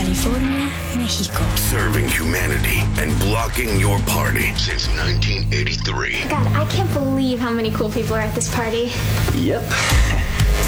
California, México. Serving humanity and blocking your party since 1983. God, I can't believe how many cool people are at this party. Yep.